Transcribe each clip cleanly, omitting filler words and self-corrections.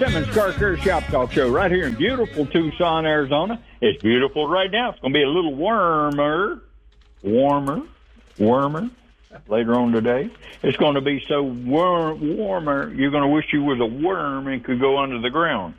Simmons Car Care Shop Talk Show right here in beautiful Tucson, Arizona. It's beautiful right now. It's going to be a little warmer later on today. It's going to be so warmer, you're going to wish you was a worm and could go under the ground.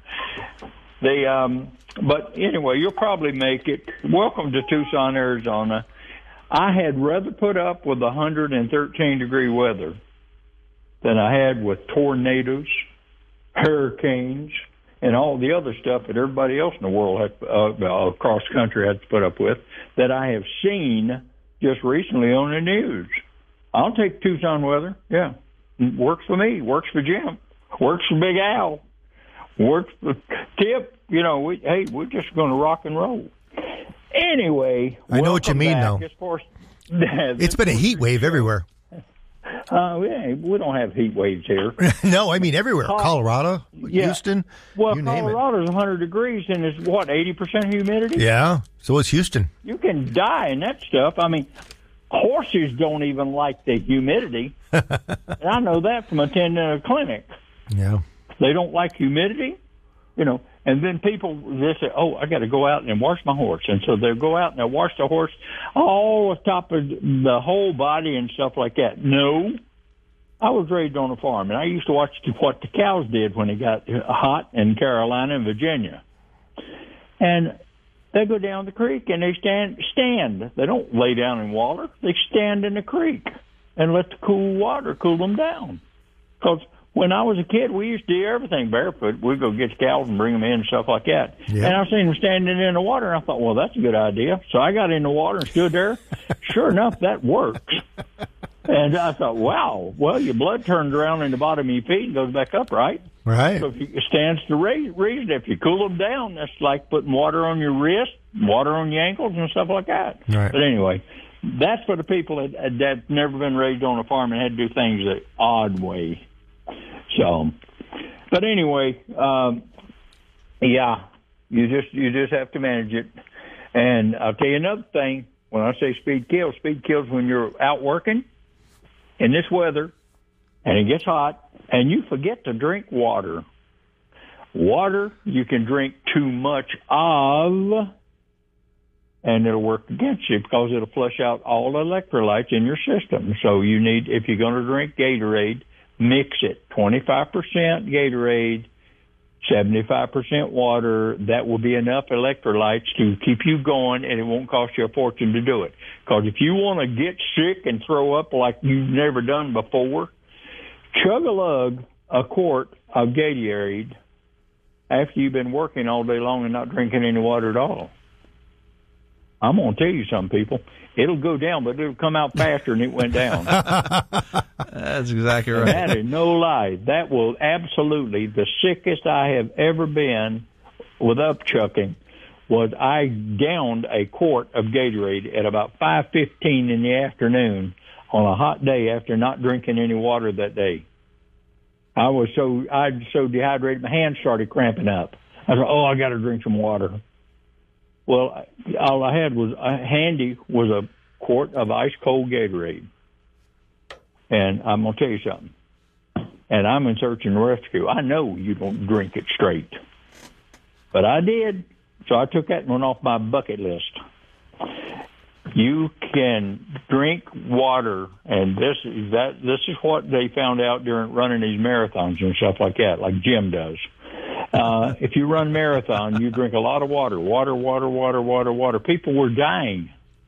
But anyway, you'll probably make it. Welcome to Tucson, Arizona. I had rather put up with 113-degree weather than I had with tornadoes, hurricanes, and all the other stuff that everybody else in the world had, across the country had to put up with, that I have seen just recently on the news. I'll take Tucson weather. Yeah. Works for me. Works for Jim. Works for Big Al. Works for Tip. We're just going to rock and roll. Anyway. I know what you mean, though. It's been a heat wave everywhere. We don't have heat waves here. No, I mean everywhere. Colorado, Houston. Well, Colorado's 100 degrees and it's 80% humidity? Yeah, so is Houston. You can die in that stuff. I mean, horses don't even like the humidity. And I know that from attending a clinic. Yeah. They don't like humidity, and then people, they say, I got to go out and wash my horse. And so they'll go out and they'll wash the horse all on top of the whole body and stuff like that. No. I was raised on a farm, and I used to watch what the cows did when it got hot in Carolina and Virginia. And they go down the creek, and they stand. They don't lay down in water. They stand in the creek and let the cool water cool them down. Because when I was a kid, we used to do everything barefoot. We'd go get the cows and bring them in and stuff like that. Yep. And I seen them standing in the water, and I thought, well, that's a good idea. So I got in the water and stood there. Sure enough, that works. And I thought, wow, well, your blood turns around in the bottom of your feet and goes back up, right? Right. So it stands to reason. If you cool them down, that's like putting water on your wrist, water on your ankles, and stuff like that. Right. But anyway, that's for the people that never been raised on a farm and had to do things the odd way. So, but anyway, you just have to manage it. And I'll tell you another thing. When I say speed kills when you're out working in this weather and it gets hot and you forget to drink water. Water you can drink too much of, and it'll work against you because it'll flush out all the electrolytes in your system. So if you're going to drink Gatorade, mix it. 25% Gatorade, 75% water. That will be enough electrolytes to keep you going, and it won't cost you a fortune to do it. Because if you want to get sick and throw up like you've never done before, chug a quart of Gatorade after you've been working all day long and not drinking any water at all. I'm going to tell you something, people. It'll go down, but it'll come out faster than it went down. That's exactly right. And that is no lie. That will absolutely, the sickest I have ever been with upchucking was I downed a quart of Gatorade at about 5:15 in the afternoon on a hot day after not drinking any water that day. I was so dehydrated, my hands started cramping up. I thought, I got to drink some water. Well, all I had was handy was a quart of ice cold Gatorade. And I'm going to tell you something. And I'm in search and rescue. I know you don't drink it straight. But I did. So I took that one off my bucket list. You can drink water, and this is what they found out during running these marathons and stuff like that, like Jim does. If you run marathon, you drink a lot of water. People were dying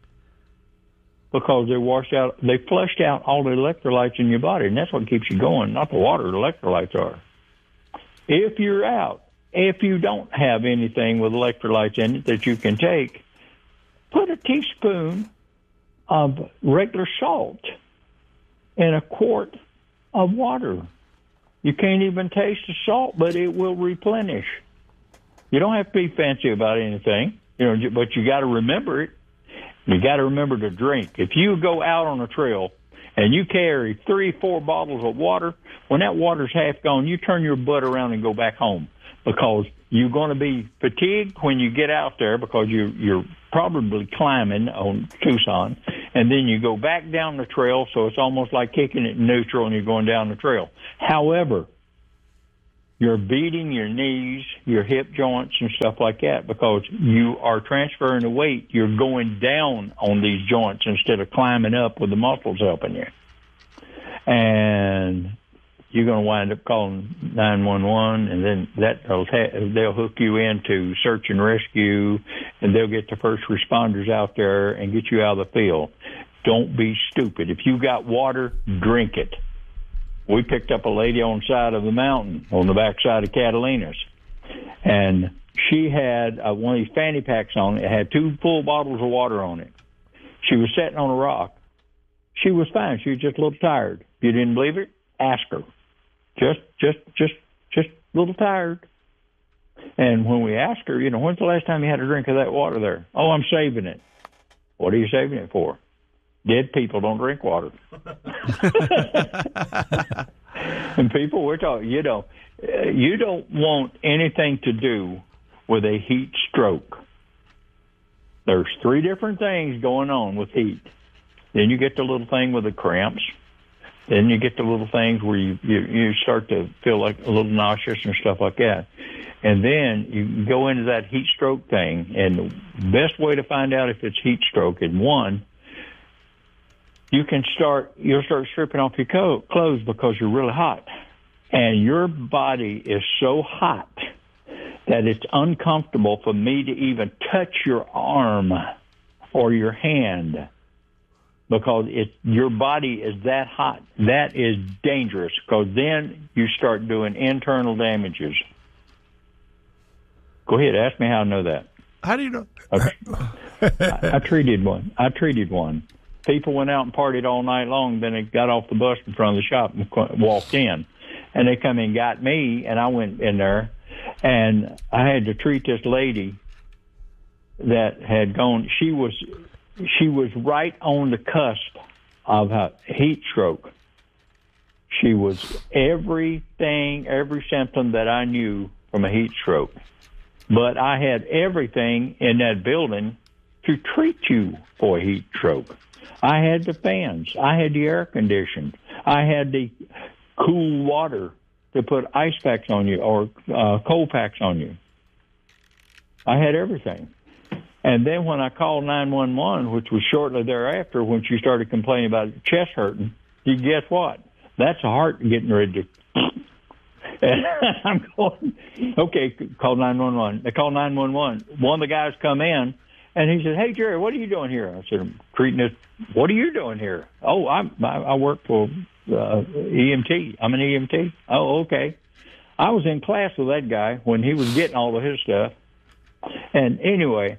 because they flushed out all the electrolytes in your body, and that's what keeps you going, not the water. The electrolytes are. If you don't have anything with electrolytes in it that you can take, put a teaspoon of regular salt in a quart of water. You can't even taste the salt, but it will replenish. You don't have to be fancy about anything, but you got to remember it. You got to remember to drink. If you go out on a trail and you carry 3-4 bottles of water, when that water's half gone, you turn your butt around and go back home because you're going to be fatigued when you get out there because you're probably climbing on Tucson, and then you go back down the trail, so it's almost like kicking it in neutral and you're going down the trail. However, you're beating your knees, your hip joints, and stuff like that because you are transferring the weight. You're going down on these joints instead of climbing up with the muscles helping you. And you're going to wind up calling 911, and then they'll hook you into search and rescue, and they'll get the first responders out there and get you out of the field. Don't be stupid. If you got water, drink it. We picked up a lady on the side of the mountain on the backside of Catalinas, and she had one of these fanny packs on it. It had 2 full bottles of water on it. She was sitting on a rock. She was fine. She was just a little tired. If you didn't believe it, ask her. Just a little tired. And when we asked her, when's the last time you had a drink of that water there? Oh, I'm saving it. What are you saving it for? Dead people don't drink water. And people, we're talking, you don't want anything to do with a heat stroke. There's 3 different things going on with heat. Then you get the little thing with the cramps. Then you get the little things where you start to feel like a little nauseous and stuff like that. And then you go into that heat stroke thing. And the best way to find out if it's heat stroke is, one, you'll start stripping off your clothes because you're really hot. And your body is so hot that it's uncomfortable for me to even touch your arm or your hand because your body is that hot. That is dangerous because then you start doing internal damages. Go ahead, ask me how I know that. How do you know? I treated one. People went out and partied all night long. Then they got off the bus in front of the shop and walked in. And they come and got me, and I went in there, and I had to treat this lady that had gone. She was right on the cusp of a heat stroke. She was every symptom that I knew from a heat stroke. But I had everything in that building to treat you for a heat stroke. I had the fans. I had the air conditioned. I had the cool water to put ice packs on you or cold packs on you. I had everything. And then when I called 911, which was shortly thereafter when she started complaining about chest hurting, you guess what? That's a heart getting ready to... And I'm going, okay, call 911. They call 911. One of the guys come in, and he said, "Hey, Jerry, what are you doing here?" I said, "I'm treating this." "What are you doing here?" "Oh, I work for EMT. I'm an EMT." "Oh, okay." I was in class with that guy when he was getting all of his stuff. And anyway,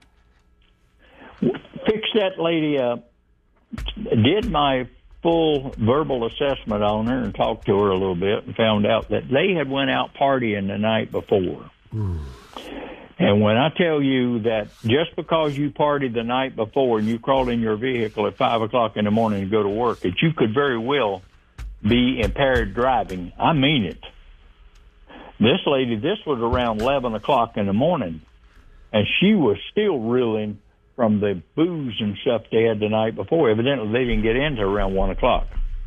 fixed that lady up, did my full verbal assessment on her and talked to her a little bit and found out that they had went out partying the night before. And when I tell you that just because you partied the night before and you crawled in your vehicle at 5 o'clock in the morning to go to work, that you could very well be impaired driving, I mean it. This lady, this was around 11 o'clock in the morning, and she was still reeling from the booze and stuff they had the night before. Evidently, they didn't get into around 1 o'clock.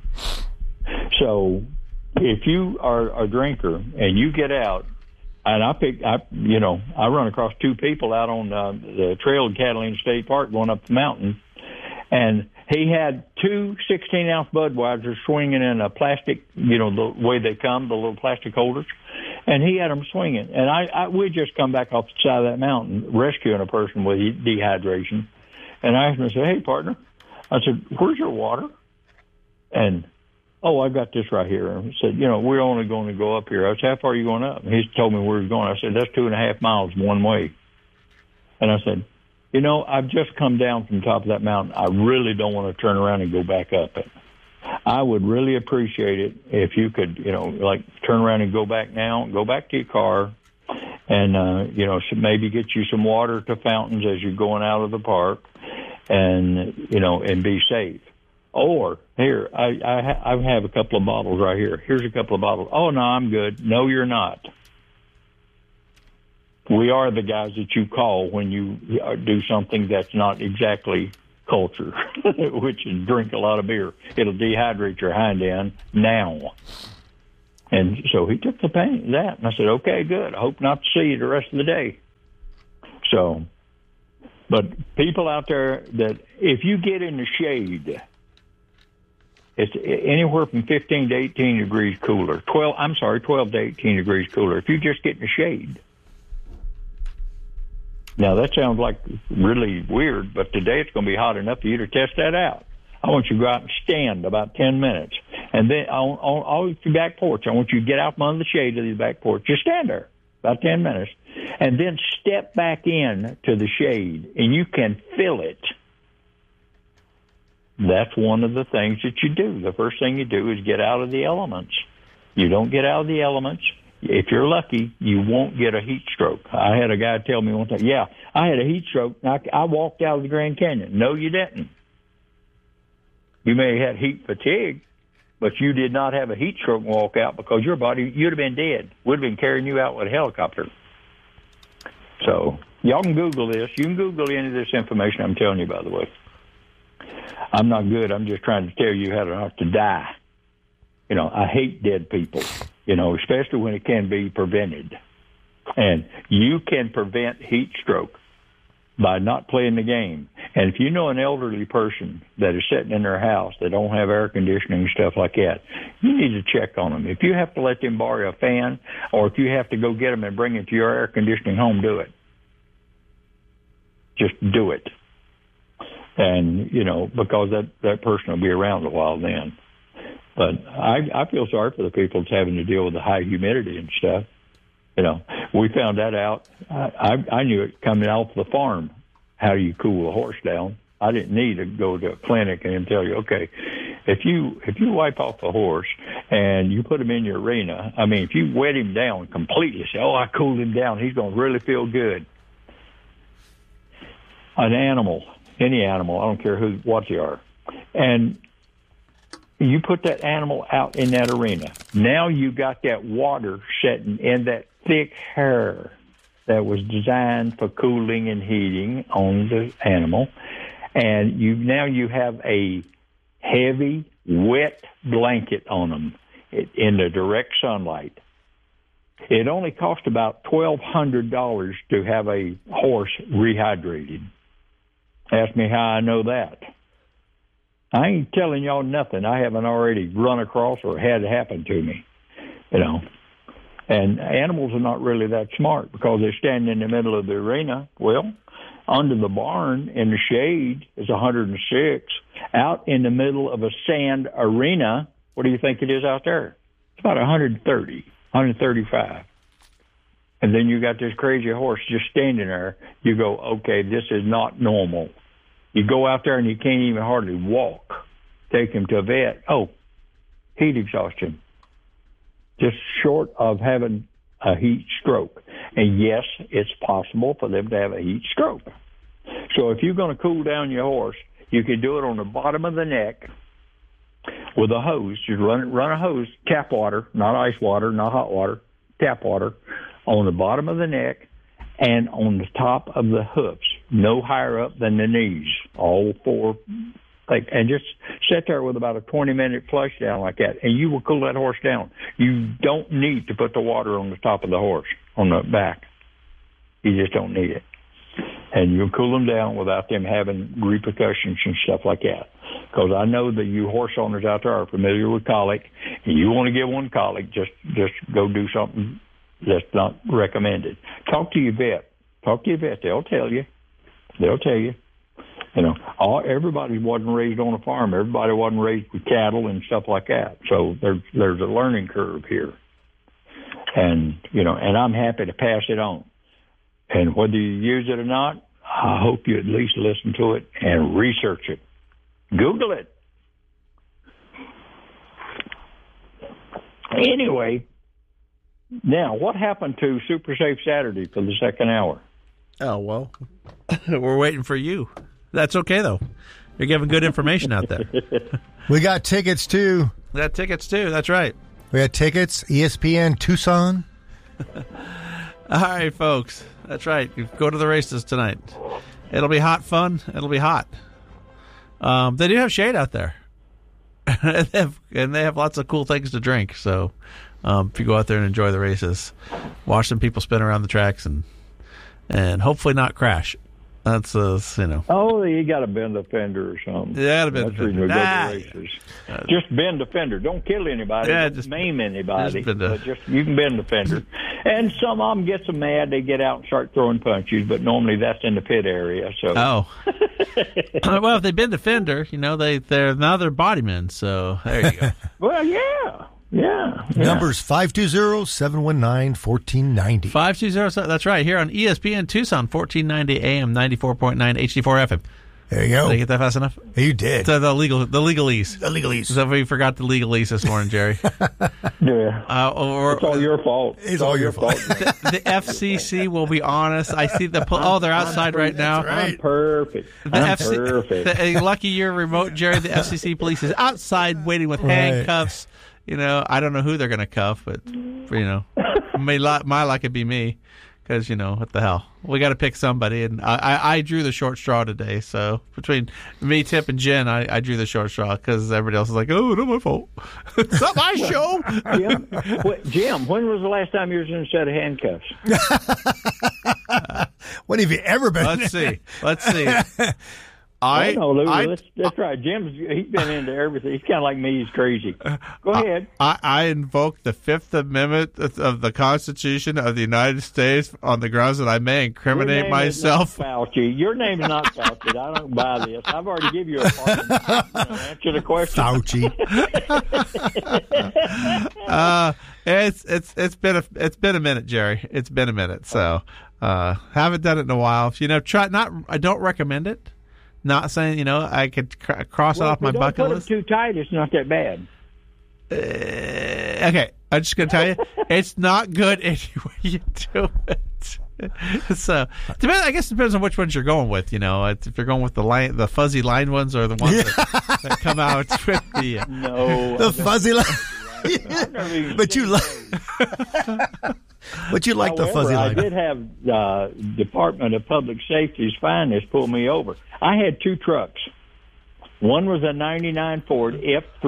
So if you are a drinker and you get out, and I run across 2 people out on the trail in Catalina State Park going up the mountain, and he had 2 16-ounce Budweisers swinging in a plastic, the way they come, the little plastic holders, and he had them swinging. And we just come back off the side of that mountain rescuing a person with dehydration, and I asked him, I said, "Hey, partner," I said, "Where's your water?" And, "Oh, I got this right here." And he said, "We're only going to go up here." I said, "How far are you going up?" And he told me where he was going. I said, "That's 2.5 miles one way." And I said, "I've just come down from the top of that mountain. I really don't want to turn around and go back up it. I would really appreciate it if you could, turn around and go back now, go back to your car, and, maybe get you some water at the fountains as you're going out of the park, and, and be safe. Or, here, I have a couple of bottles right here. Here's a couple of bottles. Oh, no, I'm good. No, you're not. We are the guys that you call when you do something that's not exactly culture, which is drink a lot of beer. It'll dehydrate your hind end now. And so he took that. And I said, okay, good. I hope not to see you the rest of the day. So, but people out there that if you get in the shade, it's anywhere from 15 to 18 degrees cooler. 12 to 18 degrees cooler if you just get in the shade. Now, that sounds like really weird, but today it's going to be hot enough for you to test that out. I want you to go out and stand about 10 minutes. And then on your back porch, I want you to get out from under the shade of the back porch. Just stand there about 10 minutes. And then step back in to the shade, and you can feel it. That's one of the things that you do. The first thing you do is get out of the elements. You don't get out of the elements. If you're lucky, you won't get a heat stroke. I had a guy tell me one time, yeah, I had a heat stroke. I walked out of the Grand Canyon. No, you didn't. You may have had heat fatigue, but you did not have a heat stroke and walk out because your body, you'd have been dead. Would have been carrying you out with a helicopter. So y'all can Google this. You can Google any of this information I'm telling you, by the way. I'm not good. I'm just trying to tell you how not to die. You know, I hate dead people, you know, especially when it can be prevented. And you can prevent heat stroke by not playing the game. And if you know an elderly person that is sitting in their house that don't have air conditioning and stuff like that, you need to check on them. If you have to let them borrow a fan, or if you have to go get them and bring it to your air conditioning home, do it. Just do it. And, you know, because that person will be around a while then. But I feel sorry for the people that's having to deal with the high humidity and stuff. You know, we found that out. I knew it coming off the farm. How do you cool a horse down? I didn't need to go to a clinic and tell you, okay, if you wipe off a horse and you put him in your arena, I mean, if you wet him down completely, say, oh, I cooled him down, he's going to really feel good. An animal, any animal, I don't care what they are, and you put that animal out in that arena. Now you got that water sitting in that thick hair that was designed for cooling and heating on the animal, and you have a heavy, wet blanket on them in the direct sunlight. It only cost about $1,200 to have a horse rehydrated. Ask me how I know that. I ain't telling y'all nothing I haven't already run across or had happen to me, you know. And animals are not really that smart because they stand in the middle of the arena. Well, under the barn in the shade is 106. Out in the middle of a sand arena, what do you think it is out there? It's about 130, 135. And then you got this crazy horse just standing there. You go, okay, this is not normal. You go out there and you can't even hardly walk. Take him to a vet. Oh, heat exhaustion. Just short of having a heat stroke. And yes, it's possible for them to have a heat stroke. So if you're going to cool down your horse, you can do it on the bottom of the neck with a hose. Just run a hose, tap water, not ice water, not hot water, tap water, on the bottom of the neck and on the top of the hoofs, no higher up than the knees, all four. And just sit there with about a 20-minute flush down like that, and you will cool that horse down. You don't need to put the water on the top of the horse, on the back. You just don't need it. And you'll cool them down without them having repercussions and stuff like that. Because I know that you horse owners out there are familiar with colic, and you want to get one colic, just go do something that's not recommended. Talk to your vet. They'll tell you. You know, everybody wasn't raised on a farm. Everybody wasn't raised with cattle and stuff like that. So there's a learning curve here. And, you know, and I'm happy to pass it on. And whether you use it or not, I hope you at least listen to it and research it. Google it. Anyway, now what happened to Super Safe Saturday for the second hour? Oh, well, we're waiting for you. That's okay, though. You're giving good information out there. We got tickets, too. That's right. We got tickets, ESPN Tucson. All right, folks. That's right. You go to the races tonight. It'll be hot fun. It'll be hot. They do have shade out there. And they have lots of cool things to drink. So If you go out there and enjoy the races, watch some people spin around the tracks and hopefully not crash. That's Oh, you got to bend the fender or something. Yeah, bend the fender. Races. Just bend the fender. Don't kill anybody. Yeah, don't maim anybody. Just you can bend the fender. And some of them get so mad they get out and start throwing punches. But normally that's in the pit area. So. Oh. Well, if they bend the fender, they're bodymen. So there you go. Well, yeah. Yeah. Numbers 520-719-1490. 520, that's right, here on ESPN Tucson, 1490 AM, 94.9 HD4 FM. There you go. Did I get that fast enough? You did. The legalese. The legalese. So we forgot the legalese this morning, Jerry. Yeah. It's all your fault. It's all your fault. The FCC will be honest. I see they're outside right now. Right. I'm perfect. Perfect. Lucky you're remote, Jerry. The FCC police is outside waiting with handcuffs. I don't know who they're going to cuff, but, my luck could be me because, what the hell. We got to pick somebody, and I drew the short straw today. So between me, Tip, and Jen, I drew the short straw because everybody else is like, oh, not my fault. It's not my show. Jim, when was the last time you was in a set of handcuffs? When have you ever been? Let's see. That's right. He's been into everything. He's kind of like me. He's crazy. Go ahead. I invoke the Fifth Amendment of the Constitution of the United States on the grounds that I may incriminate myself. Fauci. Your name is not Fauci. I don't buy this. I've already given you a pardon. Answer the question. Fauci. It's been a minute, Jerry. It's been a minute. So haven't done it in a while. I don't recommend it. Not saying, I could cross it off my bucket list. If you don't put it too tight, it's not that bad. Okay, I'm just going to tell you, it's not good any way you do it. So, I guess it depends on which ones you're going with. If you're going with the fuzzy line ones or the ones that come out with the fuzzy line. But you like the fuzzy line. I did have Department of Public Safety's finest pull me over. I had two trucks. One was a 99 Ford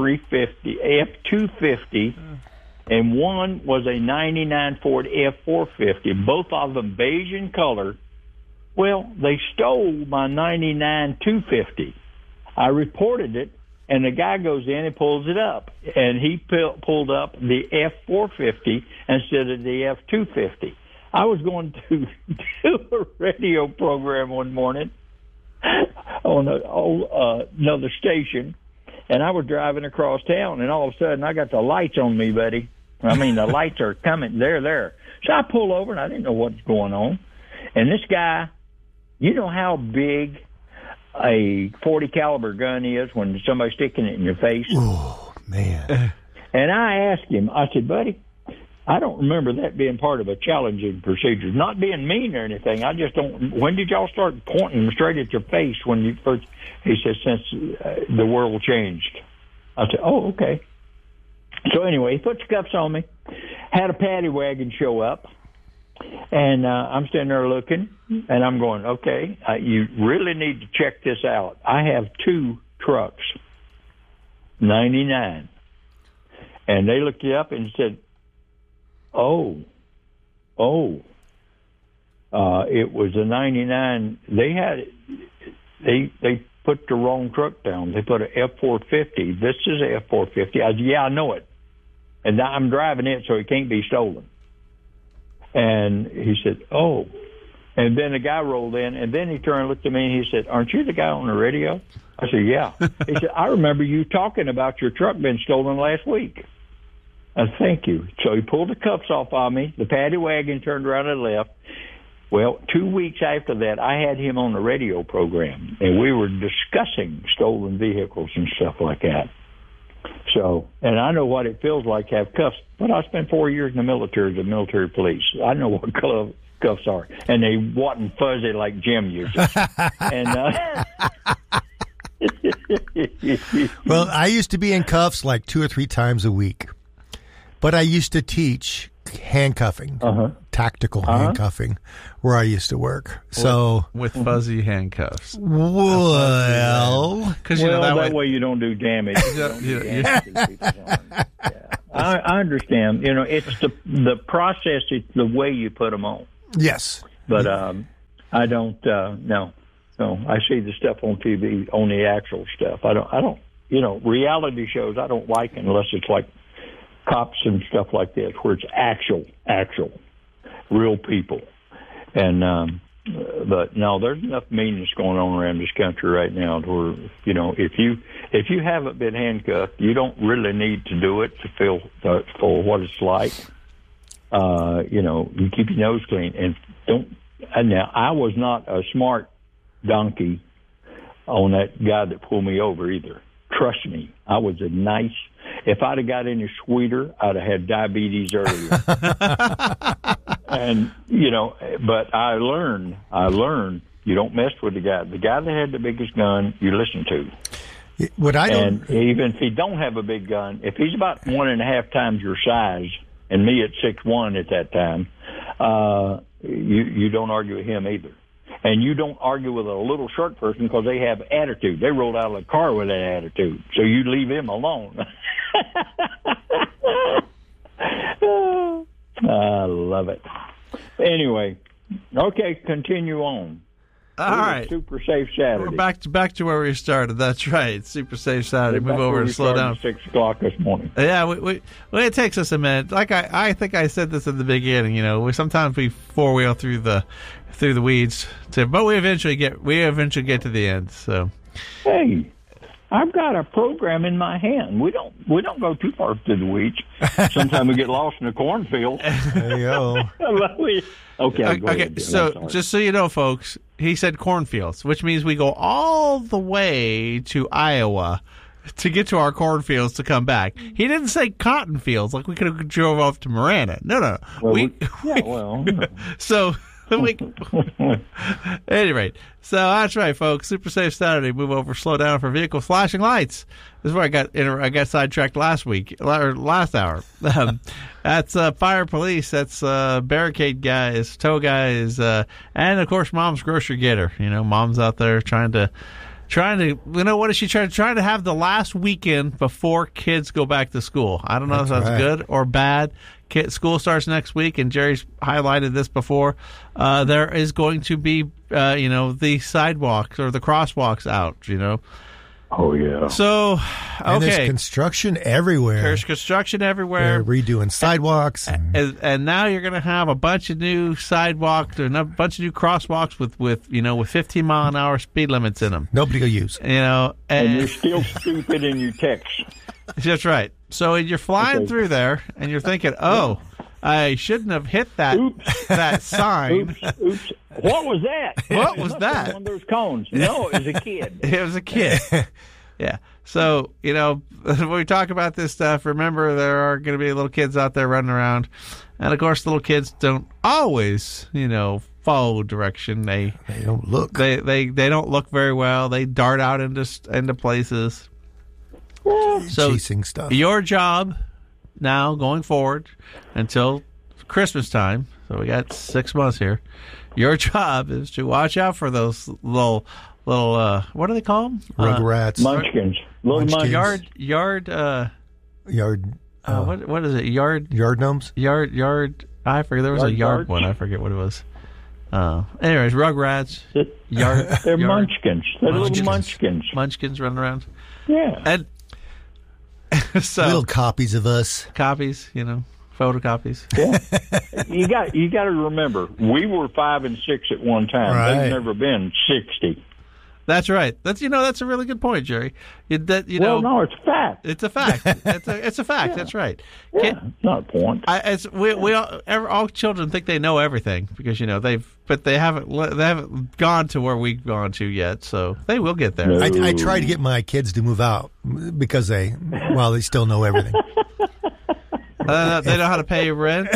F250, and one was a 99 Ford F450, both of them beige in color. Well, they stole my 99 250. I reported it, and the guy goes in and pulls it up, and he pulled up the F450 instead of the F250. I was going to do a radio program one morning on another station, and I was driving across town, and all of a sudden I got the lights on me, buddy. I mean, the lights are coming. They're there. So I pull over, and I didn't know what's going on. And this guy, you know how big a .40 caliber gun is when somebody's sticking it in your face? Oh, man. And I asked him, I said, buddy, I don't remember that being part of a challenging procedure. Not being mean or anything. I just don't. When did y'all start pointing them straight at your face when you first? He said, since the world changed. I said, oh, okay. So anyway, he put the cuffs on me, had a paddy wagon show up, and I'm standing there looking, and I'm going, okay, you really need to check this out. I have two trucks, 99. And they looked it up and said, it was a 99. They put the wrong truck down. They put an F450. This is an F450. I said, yeah, I know it. And I'm driving it, so it can't be stolen. And he said, oh. And then the guy rolled in, and then he turned and looked at me, and he said, aren't you the guy on the radio? I said, yeah. He said, I remember you talking about your truck being stolen last week. I said, thank you. So he pulled the cuffs off on me. The paddy wagon turned around and left. Well, 2 weeks after that, I had him on the radio program, and we were discussing stolen vehicles and stuff like that. So, and I know what it feels like to have cuffs, but I spent 4 years in the military as a military police. I know what cuffs are, and they wasn't fuzzy like Jim uses. And well, I used to be in cuffs like 2 or 3 times a week, but I used to teach handcuffing, tactical handcuffing, where I used to work. So with fuzzy handcuffs. Well, because that way you don't do damage. I understand. You know, it's the process. It's the way you put them on. Yes, but I don't. No. I see the stuff on TV, on the actual stuff. I don't. You know, reality shows I don't like unless it's like cops and stuff like this, where it's actual real people. And but no, there's enough meanness going on around this country right now to where, you know, if you haven't been handcuffed, you don't really need to do it to feel for what it's like. You know, you keep your nose clean and don't. And now, I was not a smart donkey on that guy that pulled me over either. Trust me, I was a nice. If I'd have got any sweeter, I'd have had diabetes earlier. And, you know, but I learned you don't mess with the guy. The guy that had the biggest gun, you listen to. And even if he don't have a big gun, if he's about 1.5 times your size, and me at 6'1" at that time, you don't argue with him either. And you don't argue with a little short person because they have attitude. They rolled out of the car with that attitude. So you leave him alone. I love it. Anyway, okay, continue on. All right. Super Safe Saturday. We're back to where we started. That's right. Super Safe Saturday. Move over and slow down. 6 o'clock this morning. Yeah, it takes us a minute. Like I think I said this at the beginning. You know, sometimes we four-wheel through the weeds, but we eventually get to the end. So, hey, I've got a program in my hand. We don't go too far through the weeds. Sometimes we get lost in the cornfield. There you go. Okay. Okay. Ahead, so just so you know, folks, he said cornfields, which means we go all the way to Iowa to get to our cornfields to come back. He didn't say cotton fields, like we could have drove off to Marana. No. Well, So. At any rate, so that's right, folks. Super Safe Saturday. Move over, slow down for vehicles, flashing lights. This is where I got sidetracked last hour. That's fire, police. That's barricade guys, tow guys, and of course, Mom's grocery getter. You know, Mom's out there trying to. You know, what is she trying to have the last weekend before kids go back to school? I don't know if that's good or bad. School starts next week, and Jerry's highlighted this before. There is going to be, the sidewalks or the crosswalks out, you know. Oh, yeah. So, okay. And there's construction everywhere. They're redoing sidewalks. And now you're going to have a bunch of new sidewalks and a bunch of new crosswalks with 15-mile-an-hour speed limits in them. Nobody will use. You know, and you're still stupid in your text. That's right. So you're flying through there, and you're thinking, oh, I shouldn't have hit that sign. Oops. What was that? What was that? One of those cones. No, it was a kid. It was a kid. Yeah. So, you know, when we talk about this stuff, remember there are going to be little kids out there running around. And, of course, little kids don't always, follow direction. They don't look. They don't look very well. They dart out into places. So chasing stuff. Your job now going forward until Christmas time, so we got 6 months here. Your job is to watch out for those little what do they call them? Rugrats. Munchkins. Little munchkins. Yard. What is it? Yard gnomes. Yard. I forget. There was a yard one. I forget what it was. Anyways, Rugrats. They're munchkins. They're little munchkins. Munchkins running around. Yeah. And so little copies of us. Copies, photocopies. Yeah. You got to remember, we were 5 and 6 at one time. Right. They've never been 60. That's right. That's a really good point, Jerry. No, it's a fact. It's a fact. It's a fact. Yeah. That's right. Yeah, it's not a point. All children think they know everything because they haven't gone to where we've gone to yet. So they will get there. No. I try to get my kids to move out because they still know everything. They know how to pay rent.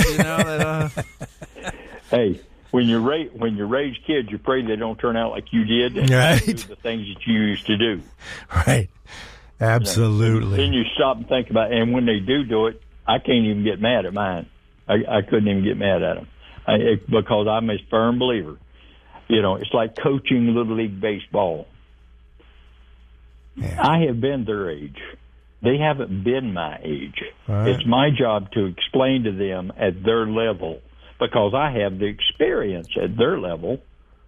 Hey. When you raise kids, you pray they don't turn out like you did and do the things that you used to do. Right. Absolutely. Then you stop and think about it. And when they do it, I can't even get mad at mine. I couldn't even get mad at them because I'm a firm believer. It's like coaching Little League baseball. Yeah. I have been their age. They haven't been my age. Right. It's my job to explain to them at their level, because I have the experience at their level.